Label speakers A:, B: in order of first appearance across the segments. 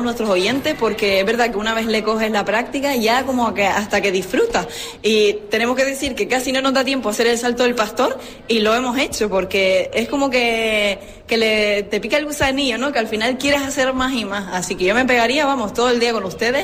A: nuestros oyentes, porque es verdad que una vez le coges la práctica ya como que hasta que disfrutas, y tenemos que decir que casi no nos da tiempo hacer el salto del pastor y lo hemos hecho porque es como que te pica el gusanillo, ¿no? Que al final quieres hacer más y más, así que yo me pegaría, vamos, todo el día con ustedes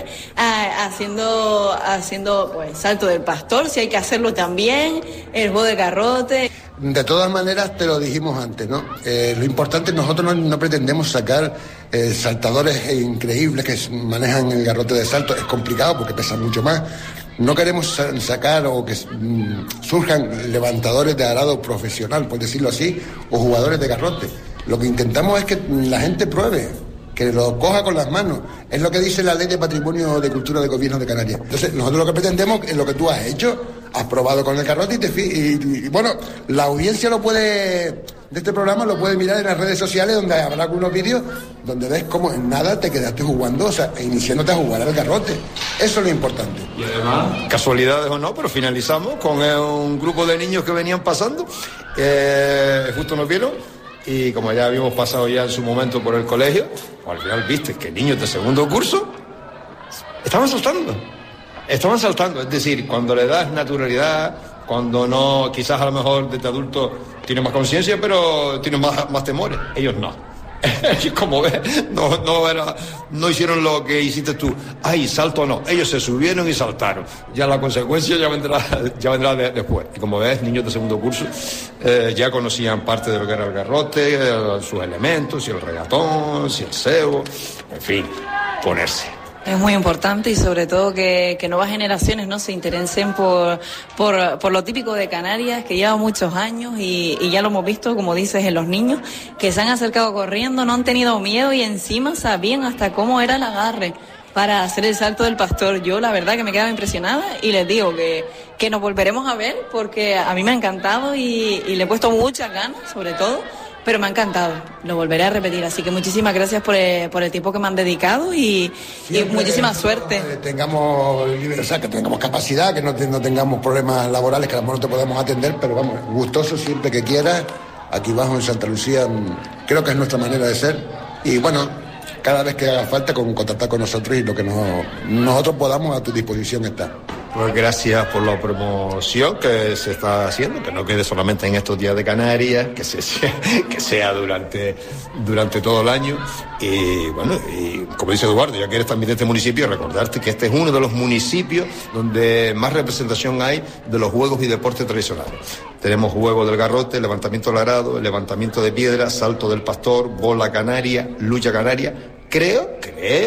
A: haciendo pues salto del pastor, si hay que hacerlo también, el juego de garrote.
B: De todas maneras, te lo dijimos antes, ¿no? Lo importante, nosotros no pretendemos sacar saltadores increíbles que manejan el garrote de salto. Es complicado porque pesa mucho más. No queremos sacar o que surjan levantadores de arado profesional, por decirlo así, o jugadores de garrote. Lo que intentamos es que la gente pruebe, que lo coja con las manos. Es lo que dice la Ley de Patrimonio de Cultura de Gobierno de Canarias. Entonces, nosotros lo que pretendemos es lo que tú has hecho, has probado con el garrote y bueno, la audiencia de este programa lo puede mirar en las redes sociales, donde habrá algunos vídeos donde ves cómo en nada te quedaste jugando, o sea, iniciándote a jugar al garrote. Eso es lo importante.
C: Y además, casualidades o no, pero finalizamos con un grupo de niños que venían pasando, justo nos vieron. Y como ya habíamos pasado ya en su momento por el colegio, pues al final viste que niños de segundo curso estaban saltando. Es decir, cuando le das naturalidad, cuando no, quizás a lo mejor desde adulto tiene más conciencia, pero tiene más temores. Ellos no. Como ves, no hicieron lo que hiciste tú. Ay, salto no. Ellos se subieron y saltaron. Ya la consecuencia ya vendrá después. Y como ves, niños de segundo curso ya conocían parte de lo que era el garrote, sus elementos, si el regatón, si el cebo, en fin, ponerse.
A: Es muy importante, y sobre todo que nuevas generaciones no se interesen por lo típico de Canarias, que lleva muchos años y ya lo hemos visto, como dices, en los niños que se han acercado corriendo, no han tenido miedo y encima sabían hasta cómo era el agarre para hacer el salto del pastor. Yo la verdad que me quedaba impresionada y les digo que nos volveremos a ver porque a mí me ha encantado y le he puesto muchas ganas, sobre todo. Pero me ha encantado, lo volveré a repetir, así que muchísimas gracias por el tiempo que me han dedicado y muchísima suerte.
B: Que tengamos capacidad, que no tengamos problemas laborales, que a lo mejor no te podamos atender, pero vamos, gustoso siempre que quieras, aquí abajo en Santa Lucía, creo que es nuestra manera de ser, y bueno, cada vez que haga falta contactar con nosotros y lo que nosotros podamos a tu disposición está.
C: Pues gracias por la promoción que se está haciendo, que no quede solamente en estos días de Canarias, que sea durante todo el año. Y bueno, y como dice Eduardo, ya que eres también de este municipio, recordarte que este es uno de los municipios donde más representación hay de los juegos y deportes tradicionales. Tenemos juego del garrote, levantamiento al arado, levantamiento de piedra, salto del pastor, bola canaria, lucha canaria. Creo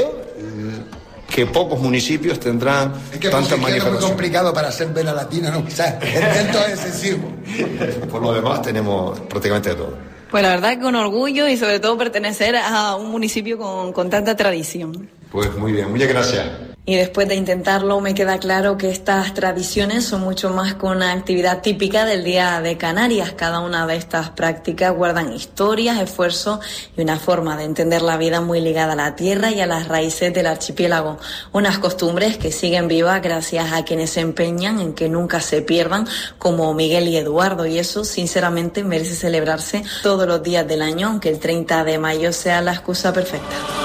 C: que pocos municipios tendrán tantas manifestaciones.
B: Es muy complicado para hacer vela latina, ¿no? Quizás el viento es excesivo.
C: Por lo demás tenemos prácticamente de todo.
A: Pues la verdad que con orgullo y sobre todo pertenecer a un municipio con tanta tradición.
C: Pues muy bien, muchas gracias.
A: Y después de intentarlo me queda claro que estas tradiciones son mucho más que una actividad típica del Día de Canarias. Cada una de estas prácticas guardan historias, esfuerzo y una forma de entender la vida muy ligada a la tierra y a las raíces del archipiélago. Unas costumbres que siguen vivas gracias a quienes se empeñan en que nunca se pierdan, como Miguel y Eduardo. Y eso, sinceramente, merece celebrarse todos los días del año, aunque el 30 de mayo sea la excusa perfecta.